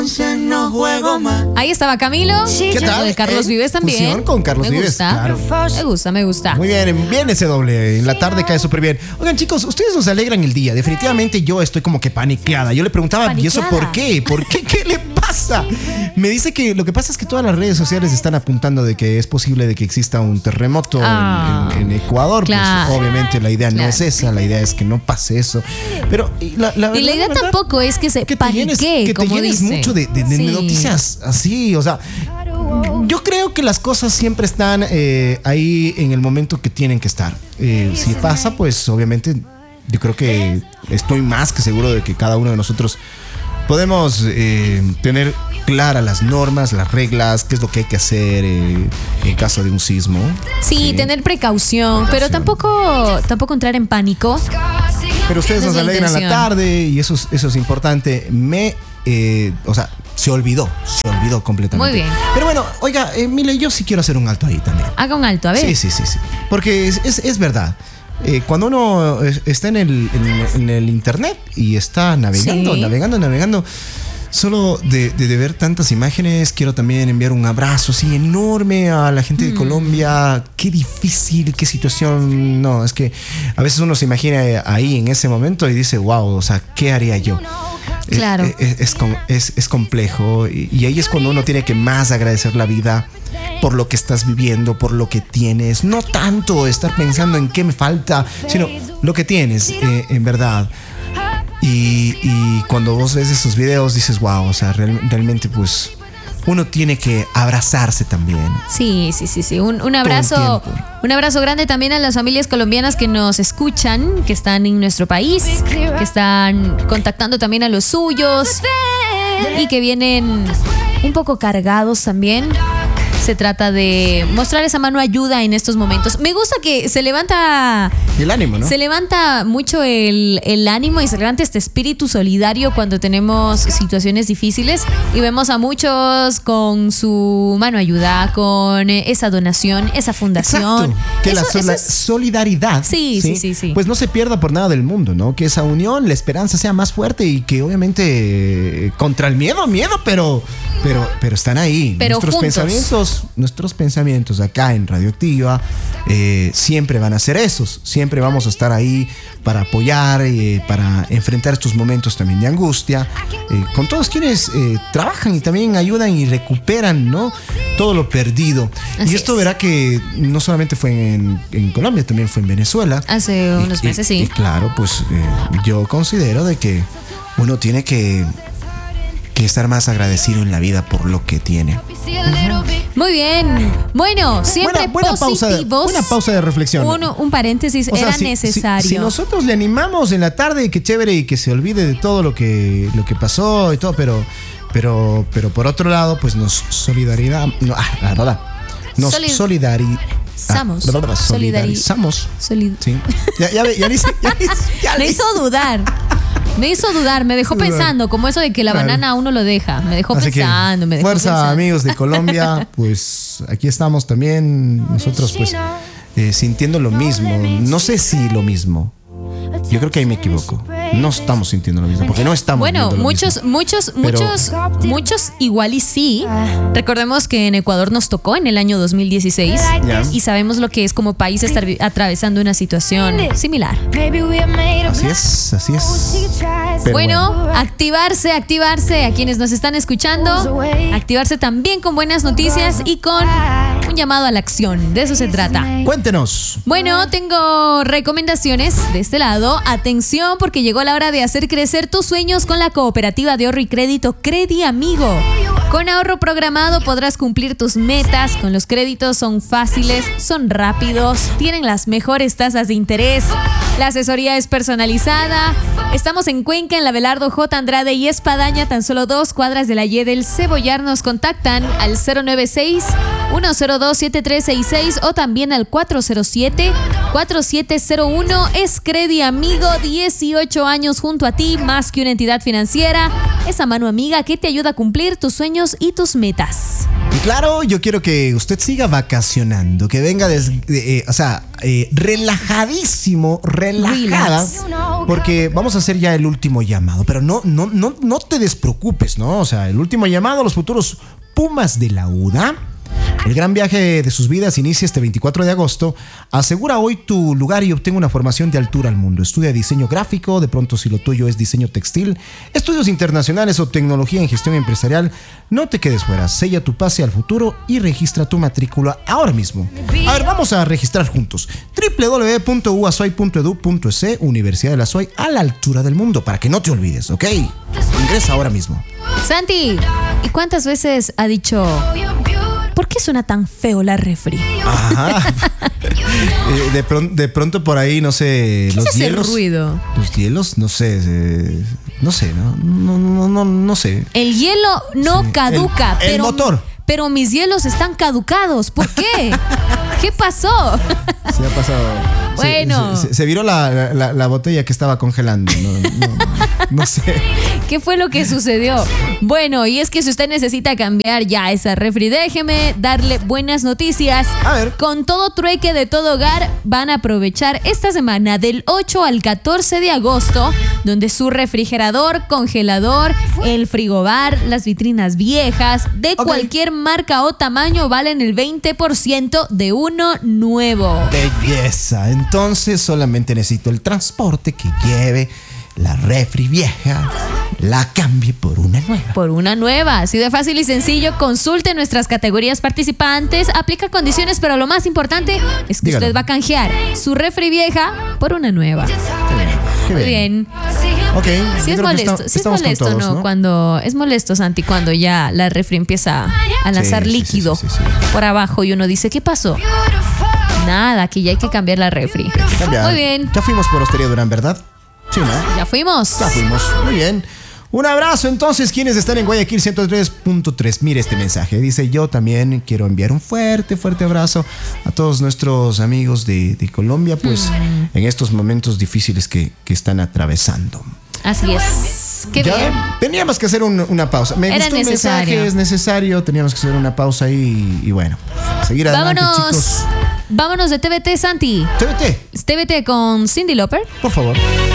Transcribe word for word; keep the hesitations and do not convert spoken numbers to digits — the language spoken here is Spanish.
No juego más. Ahí estaba Camilo. ¿Qué tal? De Carlos ¿Eh? Vives también. Fusión con Carlos me Vives, gusta. claro. Me gusta, me gusta. Muy bien, bien ese doble. En la tarde cae súper bien. Oigan, chicos, ustedes nos alegran el día. Definitivamente yo estoy como que paniqueada. Yo le preguntaba, Paniqueada. ¿y eso por qué? ¿Por qué? ¿Qué le pasa? Me dice que lo que pasa es que todas las redes sociales están apuntando de que es posible de que exista un terremoto Ah, en, en- en Ecuador. claro, Pues obviamente la idea claro. no es esa. La idea es que no pase eso. Pero y la, la Y verdad, la idea verdad, tampoco es que se que te llenes, panique, que te como llenes dice. mucho de, de- de Sí. noticias así, o sea, yo creo que las cosas siempre están eh, ahí en el momento que tienen que estar. Eh, si pasa, pues obviamente yo creo que estoy más que seguro de que cada uno de nosotros podemos eh, tener claras las normas, las reglas, qué es lo que hay que hacer eh, en caso de un sismo. Sí, tener precaución, pero Precaución. tampoco, tampoco entrar en pánico. Pero ustedes Esa nos es la alegran la intención. tarde y eso es, eso es importante. Me, eh, o sea, se olvidó, se olvidó completamente. Muy bien. Pero bueno, oiga, eh, Mile, yo sí quiero hacer un alto ahí también. Haga un alto, a ver. Sí, sí, sí, sí. Porque es, es, es verdad. Eh, cuando uno es- está en el, en, en el internet y está navegando, Sí. navegando, navegando, solo de, de- de ver tantas imágenes, quiero también enviar un abrazo así enorme a la gente de Colombia. Qué difícil, qué situación. No, es que a veces uno se imagina ahí en ese momento y dice, wow, o sea, ¿qué haría yo? Eh, Claro. eh, Es, es, com- es- es complejo y, y ahí es cuando uno tiene que más agradecer la vida por lo que estás viviendo, por lo que tienes. No tanto estar pensando en qué me falta, sino lo que tienes, eh, en verdad. Y, y cuando vos ves esos videos dices, wow, o sea, real- realmente pues uno tiene que abrazarse también. Sí, sí, sí, sí. Un, un el abrazo, tiempo. un abrazo grande también a las familias colombianas que nos escuchan, que están en nuestro país, que están contactando también a los suyos y que vienen un poco cargados también. Se trata de mostrar esa mano ayuda en estos momentos. Me gusta que se levanta Y el ánimo, ¿no? Se levanta mucho el, el ánimo y se levanta este espíritu solidario cuando tenemos situaciones difíciles y vemos a muchos con su mano ayuda, con eh, esa donación, esa fundación. Exacto. Que la, Eso- so- eso la es- solidaridad Sí, sí, sí, sí. pues no se pierda por nada del mundo, ¿no? Que esa unión, la esperanza sea más fuerte y que obviamente eh, contra el miedo, miedo, pero pero pero están ahí. Pero nuestros juntos. pensamientos, nuestros pensamientos acá en Radioactiva eh, siempre van a ser esos. Siempre vamos a estar ahí para apoyar, eh, para enfrentar estos momentos también de angustia, eh, con todos quienes eh, trabajan y también ayudan y recuperan, ¿no? Todo lo perdido. Así y esto es. verá que no solamente fue en, en Colombia, también fue en Venezuela. Hace Y- unos y- meses, sí. Y claro, pues eh, yo considero de que uno tiene que, que estar más agradecido en la vida por lo que tiene. Muy bien. Bueno, siempre Buena- buena pausa de- positivos. buena pausa de reflexión. Un, un paréntesis, O sea, era si- si- necesario. Si, nosotros le animamos en la tarde, qué chévere y que se olvide de todo lo que, lo que pasó y todo, pero, pero, pero por otro lado, pues nos solidaridad, no, ah, la verdad, nos Solid- solidari- ah, Samos. la verdad, Solidari- solidarizamos. Solid- Sí. Ya, ya, ya, le hice- ya le hice- ya le Me hizo hice. dudar. Me hizo dudar, me dejó pensando, como eso de que la Claro. banana a uno lo deja. Me dejó Así que, pensando, me dejó fuerza, pensando. amigos de Colombia, pues aquí estamos también nosotros pues eh, sintiendo lo mismo. No sé si lo mismo. Yo creo que ahí me equivoco. No estamos sintiendo lo mismo, porque no estamos Bueno, viendo lo muchos, mismo. muchos, Pero- muchos, muchos igual y sí. Recordemos que en Ecuador nos tocó en el año dos mil dieciséis Ya. y sabemos lo que es como país estar vi- atravesando una situación similar. Así es, así es. Pero Bueno, activarse, activarse a quienes nos están escuchando, activarse también con buenas noticias y con un llamado a la acción. De eso se trata. Cuéntenos. Bueno, tengo recomendaciones de este lado. Atención, porque llegó la hora de hacer crecer tus sueños con la cooperativa de ahorro y crédito Credi Amigo. Con ahorro programado podrás cumplir tus metas. Con los créditos son fáciles, son rápidos, tienen las mejores tasas de interés. La asesoría es personalizada. Estamos en Cuenca, en la Abelardo J. Andrade y Espadaña, tan solo dos cuadras de la Y del Cebollar. Nos contactan al cero nueve seis, uno cero dos, siete tres seis seis o también al cuatro cero siete, cuatro siete cero uno. Es Credi Amigo, dieciocho años junto a ti, más que una entidad financiera. Esa mano amiga que te ayuda a cumplir tus sueños y tus metas. Y claro, yo quiero que usted siga vacacionando, que venga, des, eh, o sea, eh, relajadísimo, relajada, Relax. porque vamos a hacer ya el último llamado, pero no, no, no, no te despreocupes, ¿no? O sea, el último llamado a los futuros Pumas de la U D A. El gran viaje de sus vidas inicia este veinticuatro de agosto. Asegura hoy tu lugar y obtenga una formación de altura al mundo. Estudia diseño gráfico, de pronto si lo tuyo es diseño textil, estudios internacionales o tecnología en gestión empresarial. No te quedes fuera, sella tu pase al futuro y registra tu matrícula ahora mismo. A ver, vamos a registrar juntos. doble u doble u doble u punto u a s o i punto e d u punto e c, Universidad de la S O I, a la altura del mundo, para que no te olvides, ¿ok? Ingresa ahora mismo. Santi, ¿y cuántas veces ha dicho, ¿por qué suena tan feo la refri? Ajá. Eh, de, pron- de pronto por ahí, no sé, ¿Qué los es ese hielos. ruido? Los hielos, no sé, eh, no sé, no, no, no, no, no sé. El hielo no Sí. caduca, El- el pero, motor. pero mis hielos están caducados. ¿Por qué? ¿Qué pasó? Se ha pasado. Bueno. Se, se- se viró la, la- la botella que estaba congelando. No, no, no sé. ¿Qué fue lo que sucedió? Bueno, y es que si usted necesita cambiar ya esa refri, déjeme darle buenas noticias. A ver. Con todo trueque de todo hogar, van a aprovechar esta semana del ocho al catorce de agosto, donde su refrigerador, congelador, el frigobar, las vitrinas viejas, de Ok. cualquier marca o tamaño, valen el veinte por ciento de uno nuevo. Belleza. Entonces solamente necesito el transporte que lleve la refri vieja, la cambie por una nueva. Por una nueva, así de fácil y sencillo. Consulte nuestras categorías participantes, aplica condiciones, pero lo más importante es que Dígalo. usted va a canjear su refri vieja por una nueva. Qué Muy bien. Ok. Sí yo es creo que molesto, esta- sí es estamos con molesto, todos, ¿no? Cuando es molesto, Santi, cuando ya la refri empieza a lanzar Sí, sí, líquido sí, sí, sí. por abajo y uno dice, ¿qué pasó? Nada, que ya hay que cambiar la refri. Cambia. Muy bien, Ya fuimos por Hostería Durán, ¿verdad? Sí, ¿no? ya fuimos. Ya fuimos. Muy bien. Un abrazo entonces, quienes están en Guayaquil ciento tres punto tres. Mire este mensaje. Dice, yo también quiero enviar un fuerte, fuerte abrazo a todos nuestros amigos de, de Colombia, pues Mm. en estos momentos difíciles que, que están atravesando. Así es. Qué Ya bien. teníamos que hacer un- una pausa. Me Era gustó el necesario. mensaje, es necesario. Teníamos que hacer una pausa y, y bueno, seguir adelante, Vámonos. chicos. Vámonos de T V T, Santi. T V T, T V T con Cyndi Lauper. por favor.